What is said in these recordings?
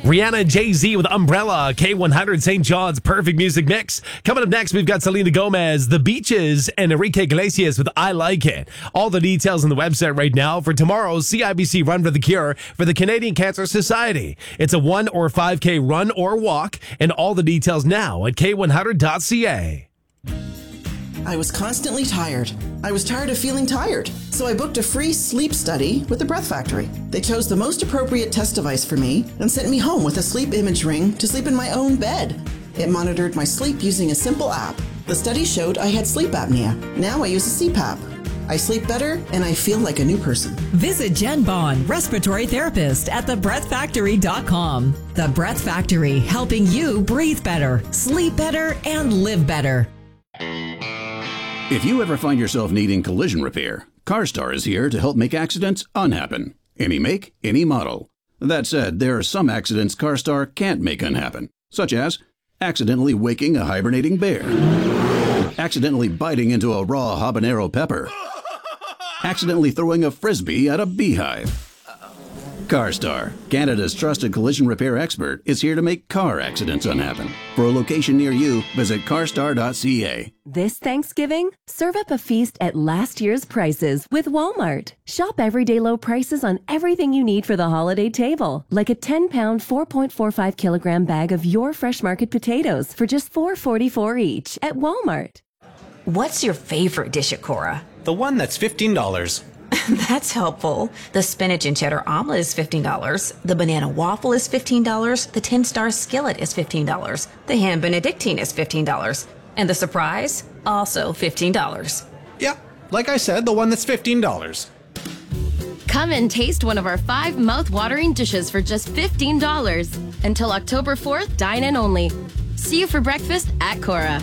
Rihanna, Jay-Z with Umbrella, K100, St. John's Perfect Music Mix. Coming up next, we've got Selena Gomez, The Beaches, and Enrique Iglesias with I Like It. All the details on the website right now for tomorrow's CIBC Run for the Cure for the Canadian Cancer Society. It's a 1 or 5K run or walk, and all the details now at k100.ca. I was constantly tired. I was tired of feeling tired. So I booked a free sleep study with the Breath Factory. They chose the most appropriate test device for me and sent me home with a sleep image ring to sleep in my own bed. It monitored my sleep using a simple app. The study showed I had sleep apnea. Now I use a CPAP. I sleep better and I feel like a new person. Visit Jen Bond, respiratory therapist at thebreathfactory.com. The Breath Factory, helping you breathe better, sleep better, and live better. If you ever find yourself needing collision repair, CarStar is here to help make accidents unhappen. Any make, any model. That said, there are some accidents CarStar can't make unhappen, such as accidentally waking a hibernating bear, accidentally biting into a raw habanero pepper, accidentally throwing a frisbee at a beehive. CarStar, Canada's trusted collision repair expert, is here to make car accidents unhappen. For a location near you, visit carstar.ca. This Thanksgiving, serve up a feast at last year's prices with Walmart. Shop everyday low prices on everything you need for the holiday table, like a 10-pound, 4.45 kilogram bag of your Fresh Market potatoes for just $4.44 each at Walmart. What's your favorite dish at Cora? The one that's $15. That's helpful. The spinach and cheddar omelet is $15. The banana waffle is $15. The 10-star skillet is $15. The ham benedictine is $15. And the surprise? Also $15. Yeah, like I said, the one that's $15. Come and taste one of our 5 mouth-watering dishes for just $15. Until October 4th, dine in only. See you for breakfast at Cora.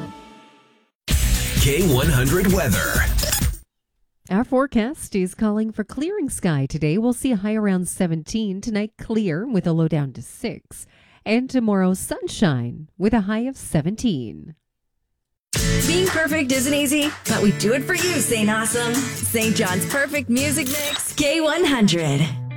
K100 weather. Our forecast is calling for clearing sky today. We'll see a high around 17. Tonight, clear with a low down to 6. And tomorrow, sunshine with a high of 17. Being perfect isn't easy, but we do it for you, St. Awesome. St. John's Perfect Music Mix, K100.